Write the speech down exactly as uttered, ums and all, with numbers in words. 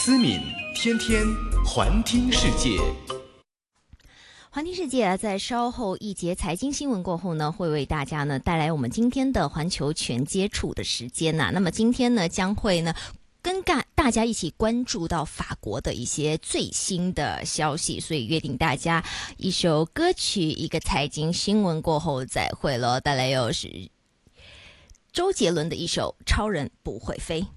思敏天天环听世界。 环听世界啊，在稍后一节财经新闻过后呢，会为大家呢带来我们今天的环球全接触的时间呐、啊。那么今天呢，将会呢跟大家一起关注到法国的一些最新的消息，所以约定大家一首歌曲，一个财经新闻过后再会咯。带来又是周杰伦的一首《超人不会飞》。